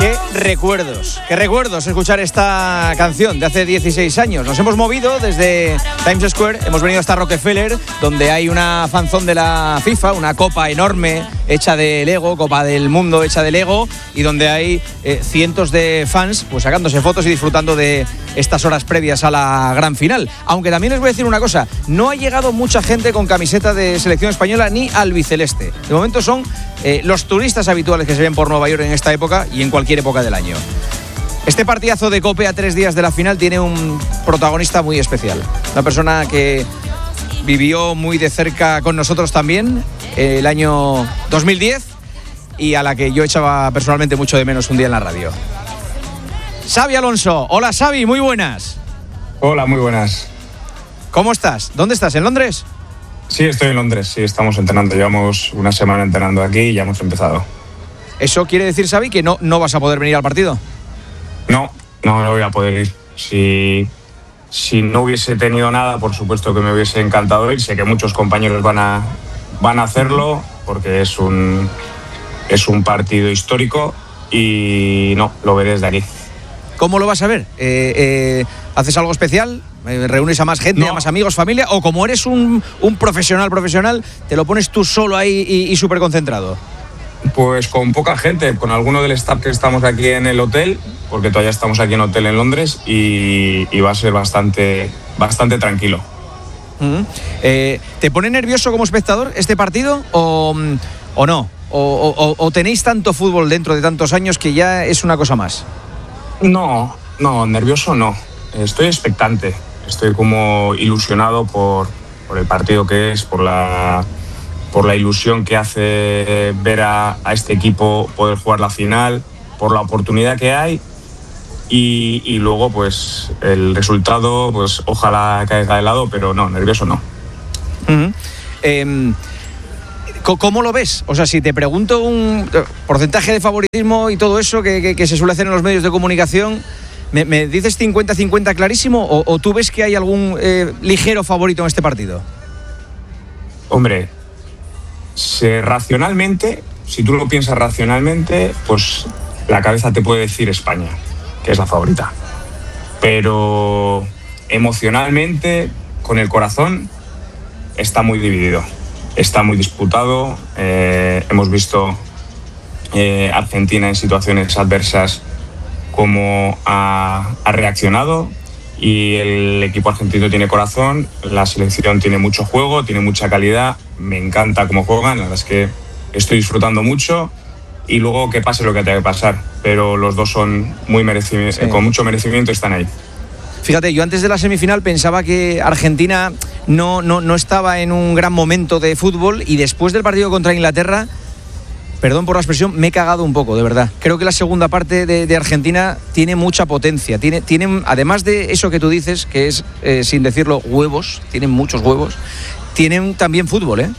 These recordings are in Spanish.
Qué recuerdos escuchar esta canción de hace 16 años. Nos hemos movido desde Times Square, hemos venido hasta Rockefeller, donde hay una fanzón de la FIFA, una copa enorme hecha de Lego, Copa del Mundo hecha de Lego, y donde hay cientos de fans pues sacándose fotos y disfrutando de estas horas previas a la gran final. Aunque también les voy a decir una cosa, no ha llegado mucha gente con camiseta de selección española ni albiceleste. De momento son los turistas habituales que se ven por Nueva York en esta época y en cualquier época del año. Este partidazo de COPE a 3 días de la final tiene un protagonista muy especial. Una persona que vivió muy de cerca con nosotros también el año 2010 y a la que yo echaba personalmente mucho de menos un día en la radio. Xavi Alonso. Hola Xavi, muy buenas. Hola, muy buenas. ¿Cómo estás? ¿Dónde estás? ¿En Londres? Sí, estoy en Londres, sí, estamos entrenando. Llevamos una semana entrenando aquí y ya hemos empezado. ¿Eso quiere decir, Xavi, que no vas a poder venir al partido? No voy a poder ir. Si no hubiese tenido nada, por supuesto que me hubiese encantado ir. Sé que muchos compañeros van a hacerlo porque es un partido histórico y no, lo veré desde aquí. ¿Cómo lo vas a ver? ¿Haces algo especial? ¿Reúnes a más gente, a más amigos, familia? ¿O como eres un profesional, te lo pones tú solo ahí y súper concentrado? Pues con poca gente, con alguno del staff que estamos aquí en el hotel, porque todavía estamos aquí en hotel en Londres y va a ser bastante tranquilo. ¿Te pone nervioso como espectador este partido o no? ¿O tenéis tanto fútbol dentro de tantos años que ya es una cosa más? No, nervioso no. Estoy expectante. Estoy como ilusionado por el partido que es, por la ilusión que hace ver a este equipo poder jugar la final, por la oportunidad que hay y luego pues el resultado pues ojalá caiga de lado, pero no, nervioso no. ¿Cómo lo ves? O sea, si te pregunto un porcentaje de favoritismo y todo eso que se suele hacer en los medios de comunicación, ¿me dices 50-50 clarísimo o tú ves que hay algún ligero favorito en este partido? Hombre, racionalmente, si tú lo piensas racionalmente, pues la cabeza te puede decir España, que es la favorita. Pero emocionalmente, con el corazón, está muy dividido. Está muy disputado. Hemos visto Argentina en situaciones adversas cómo ha reaccionado y el equipo argentino tiene corazón, la selección tiene mucho juego, tiene mucha calidad, me encanta cómo juegan, la verdad es que estoy disfrutando mucho y luego que pase lo que tenga que pasar, pero los dos son con mucho merecimiento están ahí. Fíjate, yo antes de la semifinal pensaba que Argentina no estaba en un gran momento de fútbol y después del partido contra Inglaterra, perdón por la expresión, me he cagado un poco, de verdad. Creo que la segunda parte de Argentina tiene mucha potencia. Tienen, además de eso que tú dices, que es, sin decirlo, huevos, tienen muchos huevos, tienen también fútbol, ¿eh?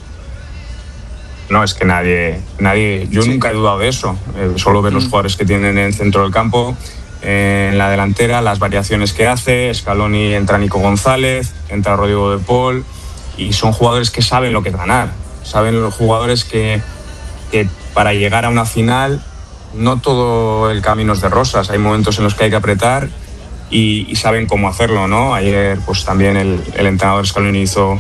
No, es que nadie yo nunca he dudado de eso. Solo ver los jugadores que tienen en el centro del campo, en la delantera, las variaciones que hace. Scaloni, entra Nico González, entra Rodrigo de Paul, y son jugadores que saben lo que es ganar. Saben los jugadores que para llegar a una final no todo el camino es de rosas, hay momentos en los que hay que apretar y saben cómo hacerlo, ¿no? Ayer pues también el entrenador Scaloni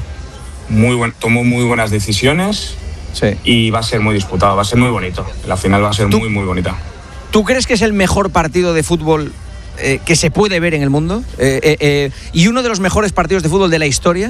tomó muy buenas decisiones. Sí. Y va a ser muy disputado, va a ser muy bonito. La final va a ser muy bonita. ¿Tú crees que es el mejor partido de fútbol que se puede ver en el mundo? ¿Y uno de los mejores partidos de fútbol de la historia?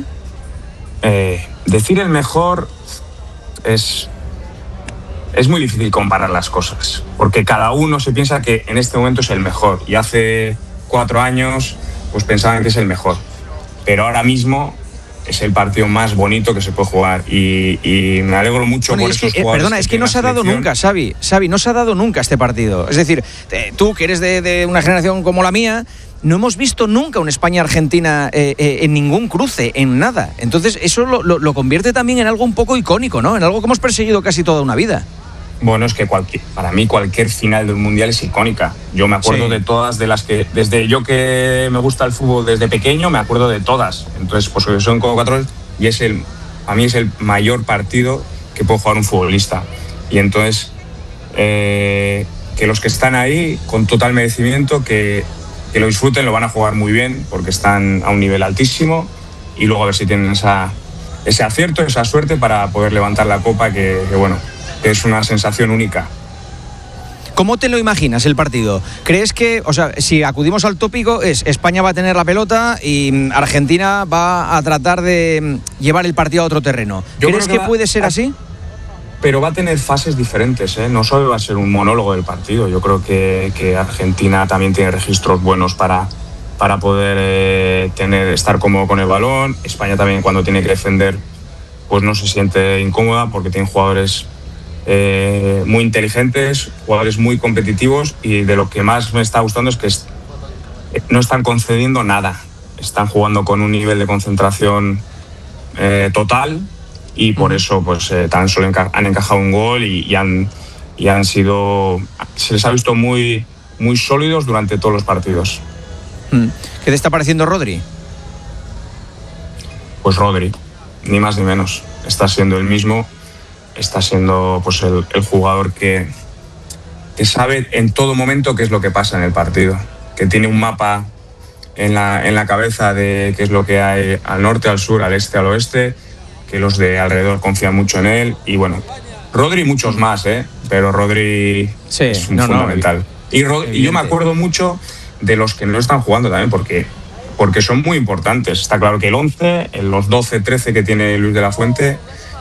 Decir el mejor es muy difícil comparar las cosas, porque cada uno se piensa que en este momento es el mejor y hace 4 años pues pensaban que es el mejor, pero ahora mismo es el partido más bonito que se puede jugar y me alegro mucho por esos jugadores. Perdona, es que no se ha dado nunca, Xavi, no se ha dado nunca este partido. Es decir, tú que eres de una generación como la mía, no hemos visto nunca una España-Argentina en ningún cruce, en nada. Entonces eso lo convierte también en algo un poco icónico, ¿no? En algo que hemos perseguido casi toda una vida. Bueno, es que para mí cualquier final del Mundial es icónica. Yo me acuerdo de todas, de las que desde yo que me gusta el fútbol desde pequeño, me acuerdo de todas. Entonces, pues son como 4 y a mí es el mayor partido que puede jugar un futbolista. Y entonces que los que están ahí con total merecimiento, que lo disfruten, lo van a jugar muy bien porque están a un nivel altísimo, y luego a ver si tienen ese acierto, esa suerte para poder levantar la copa, que es una sensación única. ¿Cómo te lo imaginas el partido? ¿Crees que, o sea, si acudimos al tópico, España va a tener la pelota y Argentina va a tratar de llevar el partido a otro terreno? ¿Crees que puede ser así? Pero va a tener fases diferentes, ¿eh? No solo va a ser un monólogo del partido. Yo creo que Argentina también tiene registros buenos para poder estar cómodo con el balón. España también, cuando tiene que defender, pues no se siente incómoda porque tiene jugadores muy inteligentes, jugadores muy competitivos, y de lo que más me está gustando es que no están concediendo nada. Están jugando con un nivel de concentración total, y por eso pues tan solo han encajado un gol y han sido, se les ha visto muy, muy sólidos durante todos los partidos. ¿Qué te está pareciendo Rodri? Pues Rodri, ni más ni menos, está siendo el mismo. Está siendo pues el jugador que sabe en todo momento qué es lo que pasa en el partido, que tiene un mapa en la cabeza de qué es lo que hay al norte, al sur, al este, al oeste, que los de alrededor confían mucho en él. Y bueno, Rodri y muchos más, pero Rodri es fundamental. Y yo me acuerdo mucho de los que no están jugando también, porque son muy importantes. Está claro que el 11, los 12, 13 que tiene Luis de la Fuente,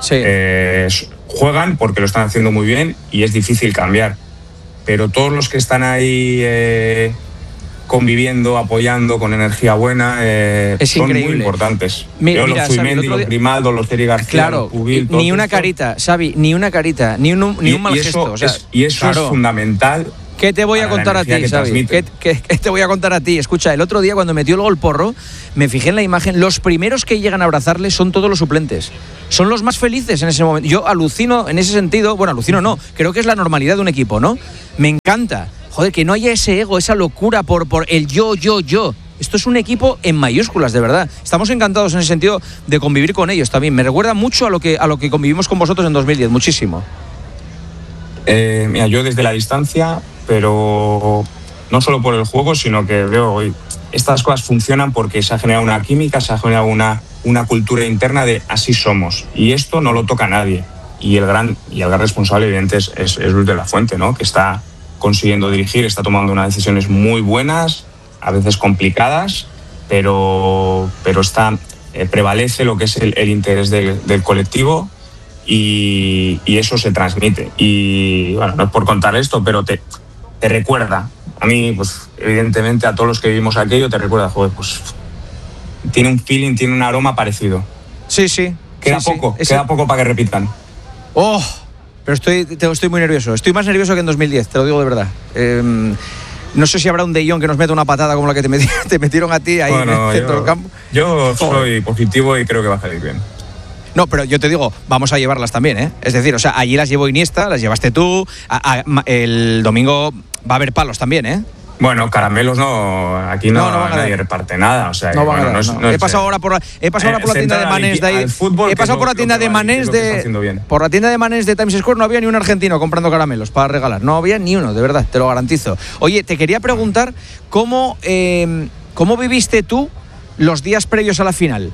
juegan porque lo están haciendo muy bien y es difícil cambiar. Pero todos los que están ahí conviviendo, apoyando, con energía buena, son muy importantes. Los Zubimendi, los Grimaldo, los Thierry García, claro, los Pubil, ni una carita, Xavi, ni una carita, ni un mal gesto. O sea, eso es fundamental. ¿Qué te voy a contar a ti, Xavi? ¿Qué te voy a contar a ti? Escucha, el otro día cuando metió el gol Porro, me fijé en la imagen, los primeros que llegan a abrazarle son todos los suplentes. Son los más felices en ese momento. Yo alucino en ese sentido, bueno, alucino no, creo que es la normalidad de un equipo, ¿no? Me encanta, joder, que no haya ese ego, esa locura por el yo. Esto es un equipo en mayúsculas, de verdad. Estamos encantados en ese sentido de convivir con ellos también. Me recuerda mucho a lo que convivimos con vosotros en 2010, muchísimo. Mira, yo desde la distancia, pero no solo por el juego, sino que veo hoy estas cosas funcionan porque se ha generado una química, se ha generado una cultura interna de así somos, y esto no lo toca a nadie. Y el gran responsable, evidente, es Luis de la Fuente, ¿no? Que está consiguiendo dirigir, está tomando unas decisiones muy buenas, a veces complicadas, pero prevalece lo que es el interés del colectivo. Y eso se transmite. Y bueno, no es por contar esto, pero te recuerda. A mí, pues evidentemente, a todos los que vivimos aquello, te recuerda, joder, pues tiene un feeling, tiene un aroma parecido. Sí. Queda poco para que repitan. Oh, pero estoy muy nervioso. Estoy más nervioso que en 2010, te lo digo de verdad. No sé si habrá un De Jong que nos meta una patada como la que te metieron a ti ahí en el centro del campo. Yo soy positivo y creo que va a salir bien. No, pero yo te digo, vamos a llevarlas también, ¿eh? Es decir, o sea, allí las llevó Iniesta, las llevaste tú, el domingo va a haber palos también, ¿eh? Bueno, caramelos no, aquí no nadie reparte nada, o sea, no van a dar, no. He pasado ahora por la tienda de Manés de ahí. He pasado por la tienda de Manés por la tienda de Manés de Times Square, no había ni un argentino comprando caramelos para regalar, no había ni uno, de verdad, te lo garantizo. Oye, te quería preguntar cómo viviste tú los días previos a la final.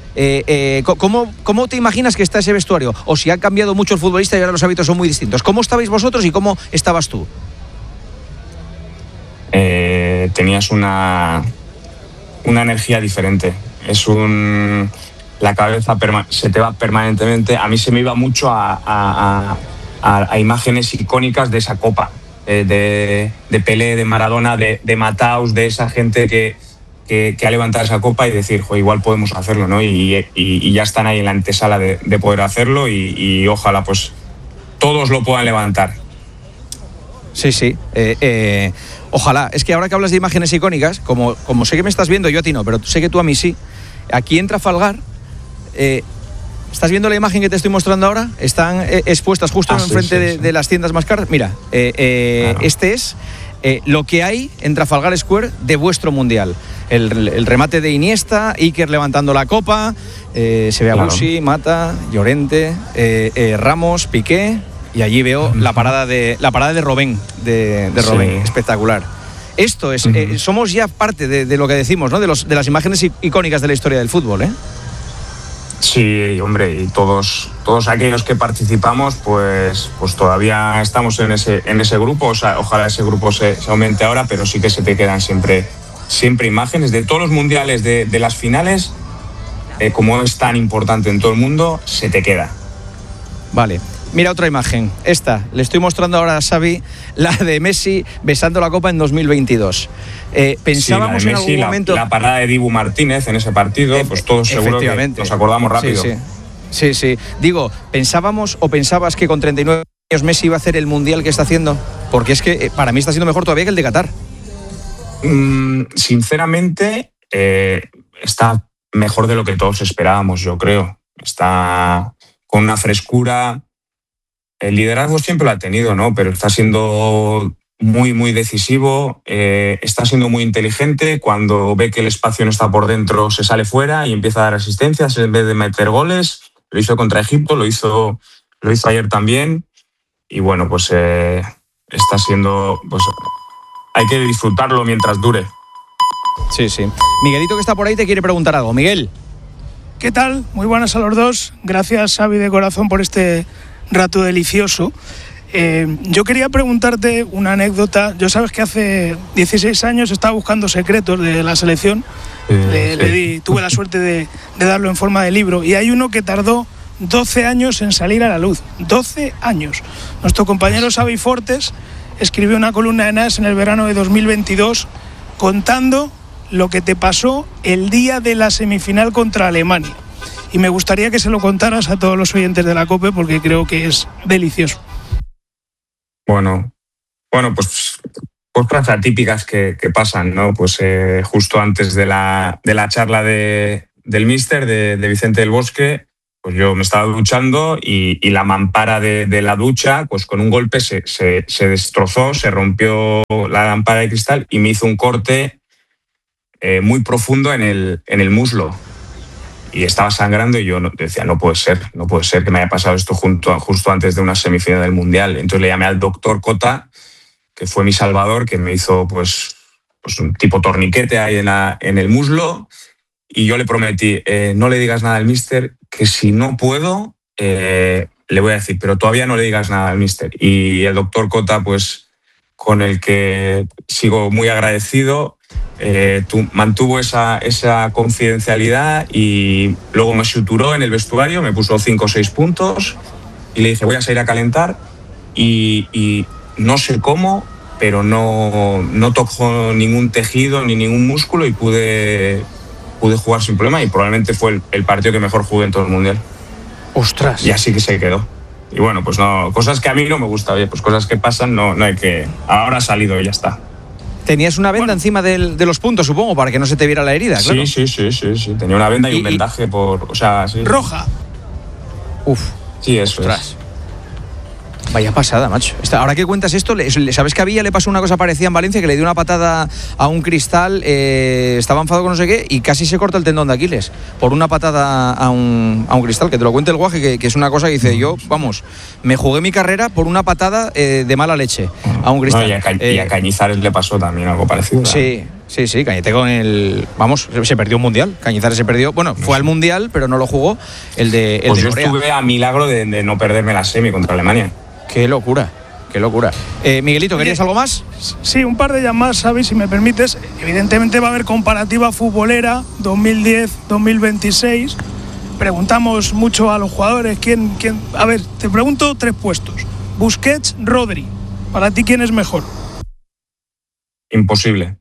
¿Cómo te imaginas que está ese vestuario? O si ha cambiado mucho el futbolista y ahora los hábitos son muy distintos. ¿Cómo estabais vosotros y cómo estabas tú? Tenías una energía diferente. La cabeza se te va permanentemente. A mí se me iba mucho a imágenes icónicas de esa copa, de Pelé, de Maradona, de Mataus, de esa gente que ha levantado esa copa y decir, igual podemos hacerlo, ¿no? Y ya están ahí en la antesala de poder hacerlo y ojalá pues todos lo puedan levantar. Sí. Ojalá. Es que ahora que hablas de imágenes icónicas, como sé que me estás viendo, yo a ti no, pero sé que tú a mí sí. Aquí en Trafalgar, ¿estás viendo la imagen que te estoy mostrando ahora? Están expuestas justo enfrente de las tiendas más caras. Mira, claro. Este es lo que hay en Trafalgar Square de vuestro mundial. El remate de Iniesta, Iker levantando la copa, se ve a Busi, Mata, Llorente, Ramos, Piqué. y allí veo la parada de Robben, de Robben, Sí. espectacular. Esto es, somos ya parte de lo que decimos, ¿no? De las imágenes icónicas de la historia del fútbol, ¿eh? Sí, hombre, y todos aquellos que participamos, pues todavía estamos en ese grupo. O sea, ojalá ese grupo se aumente ahora, pero sí que se te quedan siempre imágenes de todos los mundiales, de las finales. Como es tan importante en todo el mundo, se te queda. Vale. Mira otra imagen, esta, le estoy mostrando ahora a Xavi, la de Messi besando la Copa en 2022. Pensábamos sí, la de Messi, en algún momento... la parada de Dibu Martínez en ese partido, pues todos seguro que nos acordamos rápido. Sí. Digo, ¿pensábamos o pensabas que con 39 años Messi iba a hacer el Mundial que está haciendo? Porque es que para mí está siendo mejor todavía que el de Qatar. Sinceramente, está mejor de lo que todos esperábamos, yo creo. Está con una frescura. El liderazgo siempre lo ha tenido, ¿no? Pero está siendo muy, muy decisivo, está siendo muy inteligente. Cuando ve que el espacio no está por dentro, se sale fuera y empieza a dar asistencias en vez de meter goles. Lo hizo contra Egipto, lo hizo ayer también. Y bueno, pues está siendo... Pues, hay que disfrutarlo mientras dure. Sí. Miguelito, que está por ahí, te quiere preguntar algo. Miguel. ¿Qué tal? Muy buenas a los dos. Gracias, Xavi, de corazón, por este rato delicioso. Yo quería preguntarte una anécdota. Yo sabes que hace 16 años estaba buscando secretos de la selección. Tuve la suerte de darlo en forma de libro. Y hay uno que tardó 12 años en salir a la luz. 12 años. Nuestro compañero Xavi Fortes escribió una columna en AS en el verano de 2022 contando lo que te pasó el día de la semifinal contra Alemania. Y me gustaría que se lo contaras a todos los oyentes de la COPE porque creo que es delicioso. Bueno, pues cosas atípicas que pasan, ¿no? Pues justo antes de la charla del míster, de Vicente del Bosque, pues yo me estaba duchando y la mampara de la ducha, pues con un golpe se destrozó, se rompió la lámpara de cristal y me hizo un corte muy profundo en el muslo. Y estaba sangrando y yo decía, no puede ser que me haya pasado esto justo antes de una semifinal del Mundial. Entonces le llamé al doctor Cota, que fue mi salvador, que me hizo pues un tipo torniquete ahí en el muslo, y yo le prometí, no le digas nada al míster, que si no puedo, le voy a decir, pero todavía no le digas nada al míster. Y el doctor Cota, pues con el que sigo muy agradecido, mantuvo esa confidencialidad y luego me suturó en el vestuario, me puso 5 o 6 puntos y le dije, voy a salir a calentar, y no sé cómo, pero no tocó ningún tejido ni ningún músculo y pude jugar sin problema, y probablemente fue el partido que mejor jugué en todo el Mundial. ¡Ostras! Y así que se quedó. Y bueno, pues no, cosas que a mí no me gustan, oye, pues cosas que pasan, no hay que... Ahora ha salido y ya está. Tenías una venda encima de los puntos, supongo, para que no se te viera la herida, claro. Sí. Tenía una venda y un vendaje sí. Roja. Uf. Sí, eso ostras. es. Vaya pasada, macho. Ahora que cuentas esto, ¿sabes que a Villa le pasó una cosa parecida en Valencia? Que le dio una patada a un cristal, estaba enfadado con no sé qué y casi se corta el tendón de Aquiles por una patada a un cristal. Que te lo cuente el Guaje, que es una cosa que dice, yo, vamos, me jugué mi carrera por una patada de mala leche a un cristal. No, y a Cañizares le pasó también algo parecido. Sí, Cañete con el... Vamos, se perdió un Mundial. Cañizares se perdió... Bueno, fue al Mundial, pero no lo jugó el de Pues yo Corea. estuve a milagro de no perderme la semi contra Alemania. Qué locura. Miguelito, ¿querías algo más? Sí, un par de llamadas, Xavi, si me permites. Evidentemente va a haber comparativa futbolera 2010-2026. Preguntamos mucho a los jugadores quién. A ver, te pregunto 3 puestos. Busquets, Rodri. Para ti, ¿quién es mejor? Imposible.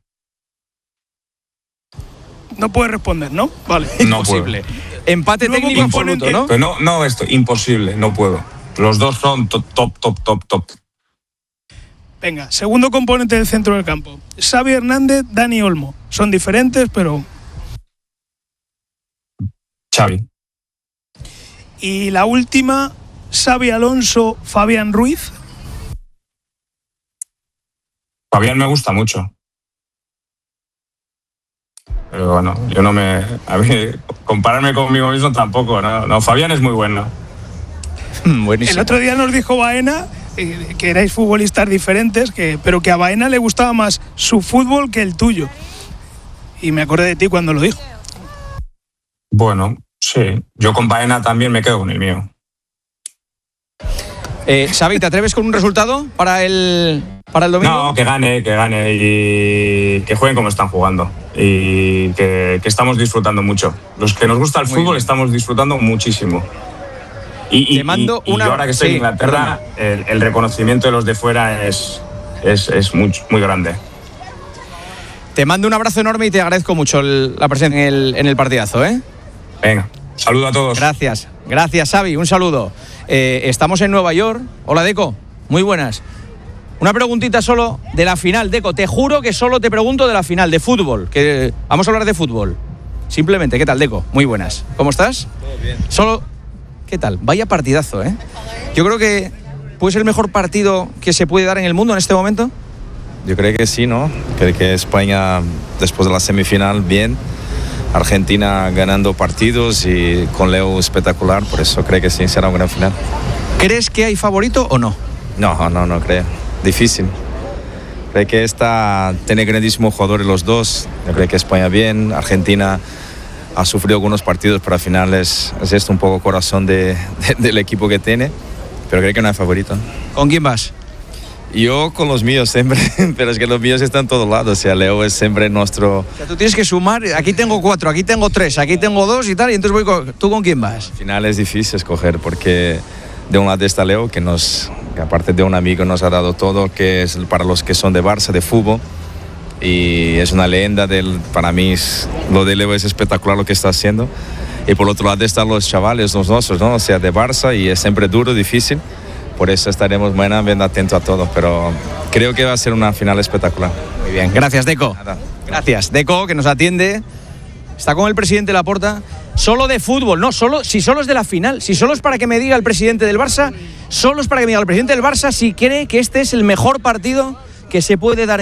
No puedes responder, ¿no? Vale. No Imposible. puedo. Empate Luego técnico absoluto, ¿no? Pero imposible, no puedo. Los dos son top. Venga, segundo componente del centro del campo. Xavi Hernández, Dani Olmo. Son diferentes, pero... Xavi. Y la última, Xavi Alonso, Fabián Ruiz. Fabián me gusta mucho. Pero bueno, yo no me... A mí, compararme conmigo mismo tampoco, ¿no? No, Fabián es muy bueno. Buenísimo. El otro día nos dijo Baena que erais futbolistas diferentes, pero que a Baena le gustaba más su fútbol que el tuyo. Y me acordé de ti cuando lo dijo. Bueno, sí. Yo con Baena también me quedo con el mío. Xavi, ¿te atreves con un resultado para el domingo? No, que gane y que jueguen como están jugando. Y que estamos disfrutando mucho. Los que nos gusta el fútbol estamos disfrutando muchísimo. Y ahora que estoy en Inglaterra, el reconocimiento de los de fuera es muy grande. Te mando un abrazo enorme y te agradezco mucho la presencia en el partidazo, ¿eh? Venga, saludo a todos. Gracias, Xavi, un saludo. Estamos en Nueva York. Hola, Deco, muy buenas. Una preguntita solo de la final, Deco. Te juro que solo te pregunto de la final, de fútbol. Que vamos a hablar de fútbol. Simplemente, ¿qué tal, Deco? Muy buenas. ¿Cómo estás? Todo bien. Solo, ¿qué tal? Vaya partidazo, ¿eh? Yo creo que puede ser el mejor partido que se puede dar en el mundo en este momento. Yo creo que sí, ¿no? Creo que España, después de la semifinal, bien. Argentina ganando partidos y con Leo espectacular, por eso creo que sí, será una gran final. ¿Crees que hay favorito o no? No creo. Difícil. Creo que tiene grandísimos jugadores los dos. Yo creo que España bien, Argentina ha sufrido algunos partidos, pero al final es esto un poco corazón del equipo que tiene, pero creo que no hay favorito. ¿Con quién vas? Yo con los míos siempre, pero es que los míos están en todos lados. O sea, Leo es siempre nuestro... O sea, tú tienes que sumar, aquí tengo 4, aquí tengo 3, aquí tengo 2 y tal, y entonces ¿tú con quién vas? Al final es difícil escoger porque de un lado está Leo, que aparte de un amigo nos ha dado todo, que es para los que son de Barça, de fútbol, y es una leyenda. Para mí lo de Leo es espectacular lo que está haciendo. Y por otro lado están los chavales, los nuestros, ¿no? O sea, de Barça, y es siempre duro, difícil. Por eso estaremos mañana bien atentos a todos, pero creo que va a ser una final espectacular. Muy bien, gracias, Deco. Nada. Gracias, Deco, que nos atiende. Está con el presidente Laporta. Solo de fútbol, no, si solo es de la final, si solo es para que me diga el presidente del Barça, solo es para que me diga el presidente del Barça si cree que este es el mejor partido que se puede dar